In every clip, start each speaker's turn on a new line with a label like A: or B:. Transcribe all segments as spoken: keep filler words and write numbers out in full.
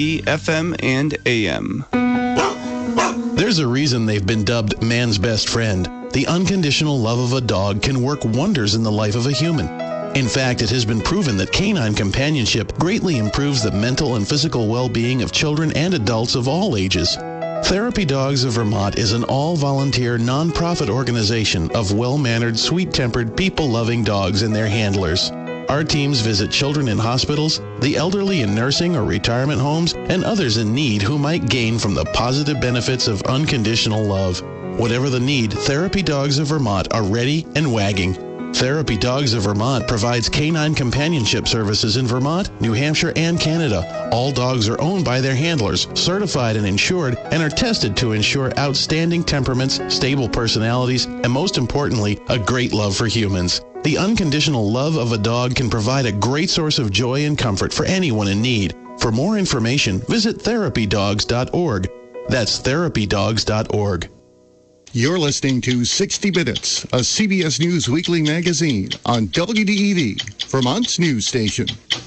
A: F M and A M.
B: There's a reason they've been dubbed man's best friend. The unconditional love of a dog can work wonders in the life of a human. In fact, it has been proven that canine companionship greatly improves the mental and physical well-being of children and adults of all ages. Therapy Dogs of Vermont is an all-volunteer, non-profit organization of well-mannered, sweet-tempered, people-loving dogs and their handlers. Our teams visit children in hospitals, the elderly in nursing or retirement homes, and others in need who might gain from the positive benefits of unconditional love. Whatever the need, Therapy Dogs of Vermont are ready and wagging. Therapy Dogs of Vermont provides canine companionship services in Vermont, New Hampshire, and Canada. All dogs are owned by their handlers, certified and insured, and are tested to ensure outstanding temperaments, stable personalities, and most importantly, a great love for humans. The unconditional love of a dog can provide a great source of joy and comfort for anyone in need. For more information, visit therapy dogs dot org. That's therapy dogs dot org.
C: You're listening to sixty minutes, a C B S News weekly magazine on W D E V, Vermont's news station.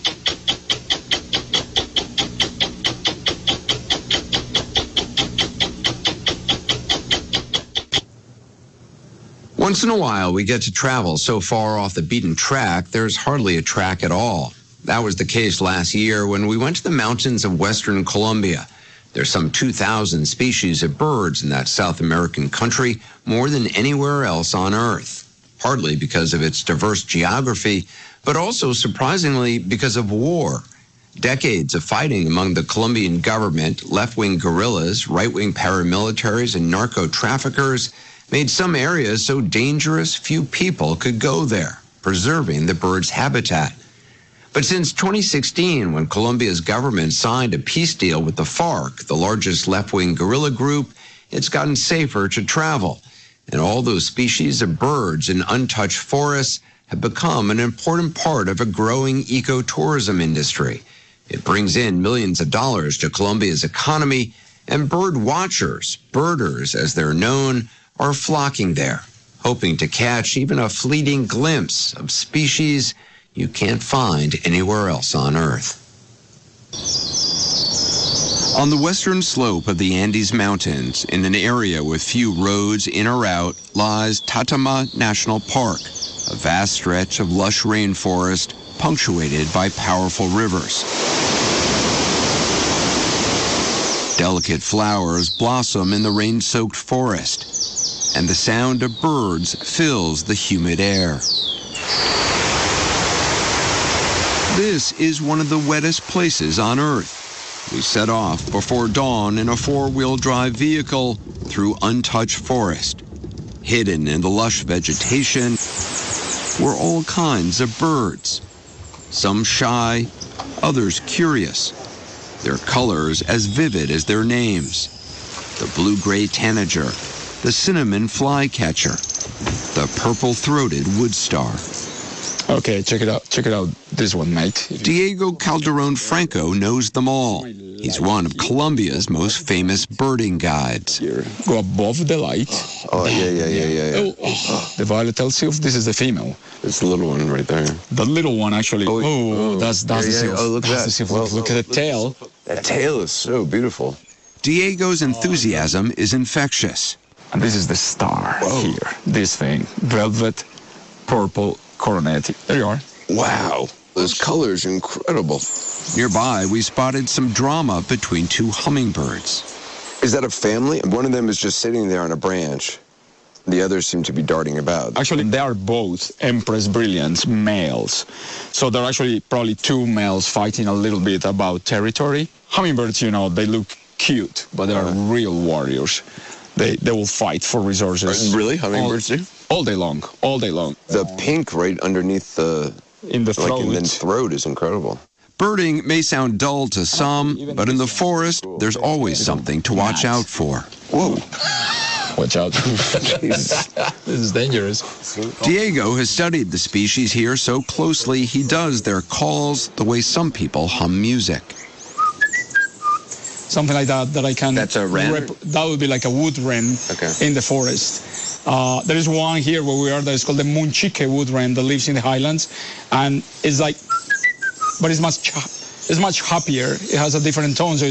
D: Once in a while, we get to travel so far off the beaten track, there's hardly a track at all. That was the case last year when we went to the mountains of western Colombia. There's some two thousand species of birds in that South American country, more than anywhere else on Earth, partly because of its diverse geography, but also surprisingly because of war. Decades of fighting among the Colombian government, left-wing guerrillas, right-wing paramilitaries, and narco-traffickers made some areas so dangerous few people could go there, preserving the bird's habitat. But since twenty sixteen, when Colombia's government signed a peace deal with the FARC, the largest left-wing guerrilla group, it's gotten safer to travel. And all those species of birds in untouched forests have become an important part of a growing ecotourism industry. It brings in millions of dollars to Colombia's economy, and bird watchers, birders as they're known, are flocking there, hoping to catch even a fleeting glimpse of species you can't find anywhere else on Earth. On the western slope of the Andes Mountains, in an area with few roads in or out, lies Tatama National Park, a vast stretch of lush rainforest punctuated by powerful rivers. Delicate flowers blossom in the rain-soaked forest, and the sound of birds fills the humid air. This is one of the wettest places on Earth. We set off before dawn in a four-wheel drive vehicle through untouched forest. Hidden in the lush vegetation were all kinds of birds. Some shy, others curious. Their colors as vivid as their names. The blue-gray tanager, the cinnamon flycatcher, the purple-throated woodstar.
E: Okay, check it out. Check it out. This one, mate.
D: Diego Calderon Franco knows them all. He's one of Colombia's most famous birding guides.
E: Here, go above the light.
F: Oh, yeah, yeah, yeah, yeah. yeah.
E: Oh, oh, the violet elf, this is the female.
F: It's the little one right there.
E: The little one, actually.
F: Oh,
E: oh that's that's
F: yeah,
E: the
F: yeah.
E: sylph.
F: Oh, look at
E: that's
F: that.
E: The
F: Well,
E: look, look at the tail.
F: That tail is so beautiful.
D: Diego's enthusiasm is infectious.
E: And this is the star
F: Whoa.
E: here. This thing, velvet, purple, coronet. There you are.
F: Wow, those colors are incredible.
D: Nearby, we spotted some drama between two hummingbirds.
F: Is that a family? One of them is just sitting there on a branch. The others seem to be darting about.
E: Actually, they are both Empress Brilliants males. So there are actually probably two males fighting a little bit about territory. Hummingbirds, you know, they look cute, but they are uh, real warriors. They they will fight for resources.
F: Really? Hummingbirds
E: all,
F: do?
E: All day long. All day long.
F: The pink right underneath the...
E: In the throat.
F: Like in the throat is incredible.
D: Birding may sound dull to some, but in the forest, there's always something to watch out for.
F: Whoa.
E: Watch out. This is dangerous.
D: Diego has studied the species here so closely he does their calls the way some people hum music.
E: Something like that that I can...
F: That's a wren?
E: Rep- that would be like a wood wren
F: okay.
E: in the forest. Uh, there is one here where we are that is called the Munchique wood wren that lives in the highlands. And it's like... But it's much, it's much happier. It has a different tone. So